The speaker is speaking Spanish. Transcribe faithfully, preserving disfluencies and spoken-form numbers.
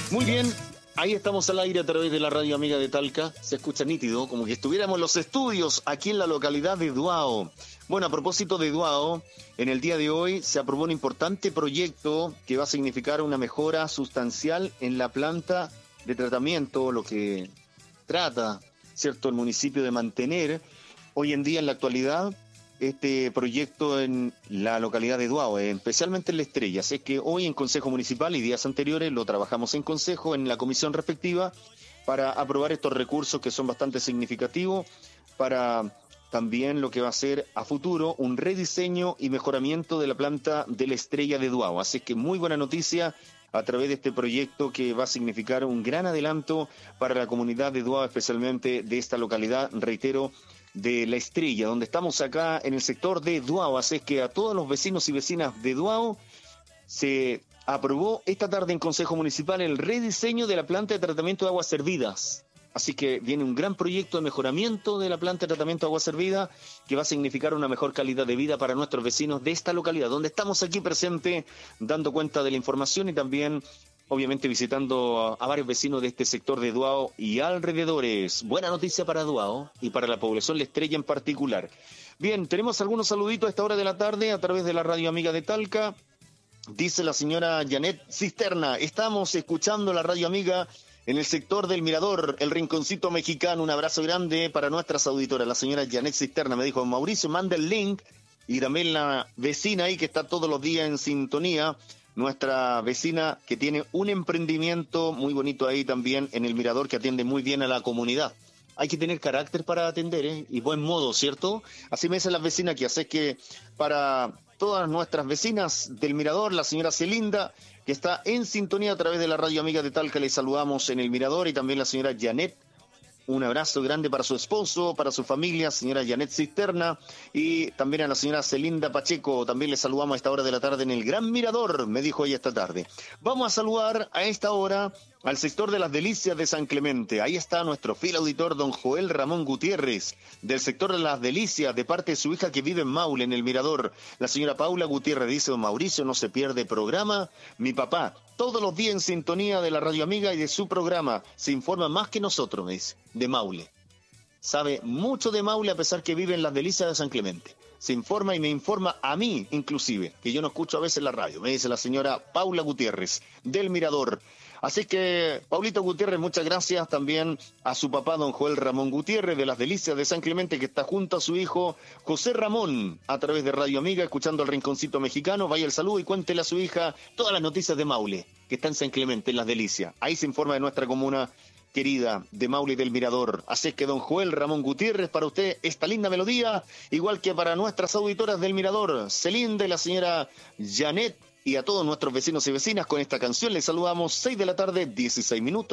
Muy bien, ahí estamos al aire a través de la radio amiga de Talca. Se escucha nítido, como que estuviéramos en los estudios aquí en la localidad de Duao. Bueno, a propósito de Duao, en el día de hoy se aprobó un importante proyecto que va a significar una mejora sustancial en la planta de tratamiento, lo que trata, ¿cierto?, el municipio de mantener hoy en día, en la actualidad, este proyecto en la localidad de Duao, especialmente en La Estrella. Así que hoy en Consejo Municipal y días anteriores lo trabajamos en Consejo, en la comisión respectiva, para aprobar estos recursos que son bastante significativos para también lo que va a ser a futuro un rediseño y mejoramiento de la planta de La Estrella de Duao. Así que muy buena noticia a través de este proyecto que va a significar un gran adelanto para la comunidad de Duao, especialmente de esta localidad, reitero, de La Estrella, donde estamos acá en el sector de Duao. Así es que a todos los vecinos y vecinas de Duao se aprobó esta tarde en Consejo Municipal el rediseño de la planta de tratamiento de aguas servidas. Así que viene un gran proyecto de mejoramiento de la planta de tratamiento de agua servida que va a significar una mejor calidad de vida para nuestros vecinos de esta localidad, donde estamos aquí presentes dando cuenta de la información y también obviamente visitando a, a varios vecinos de este sector de Duao y alrededores. Buena noticia para Duao y para la población La Estrella en particular. Bien, tenemos algunos saluditos a esta hora de la tarde a través de la radio amiga de Talca. Dice la señora Janet Cisterna, estamos escuchando la radio amiga en el sector del Mirador, el Rinconcito Mexicano. Un abrazo grande para nuestras auditoras. La señora Janet Cisterna me dijo, Mauricio, manda el link, y también la vecina ahí que está todos los días en sintonía, nuestra vecina que tiene un emprendimiento muy bonito ahí también en el Mirador, que atiende muy bien a la comunidad. Hay que tener carácter para atender, ¿eh? Y buen modo, ¿cierto? Así me dicen las vecinas aquí. Así que para todas nuestras vecinas del Mirador, la señora Celinda, que está en sintonía a través de la radio amiga de Talca, le saludamos en el Mirador, y también la señora Janet. Un abrazo grande para su esposo, para su familia, señora Janet Cisterna, y también a la señora Celinda Pacheco. También le saludamos a esta hora de la tarde en el Gran Mirador, me dijo ella esta tarde. Vamos a saludar a esta hora al sector de las Delicias de San Clemente. Ahí está nuestro fiel auditor, don Joel Ramón Gutiérrez, del sector de las Delicias, de parte de su hija que vive en Maule, en el Mirador. La señora Paula Gutiérrez dice, don Mauricio, no se pierde programa. Mi papá, todos los días en sintonía de la radio amiga y de su programa, se informa más que nosotros, me dice, de Maule. Sabe mucho de Maule a pesar que vive en las Delicias de San Clemente. Se informa y me informa a mí, inclusive, que yo no escucho a veces la radio, me dice la señora Paula Gutiérrez, del Mirador. Así que, Paulito Gutiérrez, muchas gracias también a su papá, don Joel Ramón Gutiérrez, de las Delicias de San Clemente, que está junto a su hijo José Ramón, a través de Radio Amiga, escuchando el Rinconcito Mexicano. Vaya el saludo y cuéntele a su hija todas las noticias de Maule, que está en San Clemente, en las Delicias. Ahí se informa de nuestra comuna querida de Maule y del Mirador. Así es que, don Joel Ramón Gutiérrez, para usted esta linda melodía, igual que para nuestras auditoras del Mirador, Celinda y la señora Janet, y a todos nuestros vecinos y vecinas con esta canción les saludamos. Seis de la tarde, dieciséis minutos.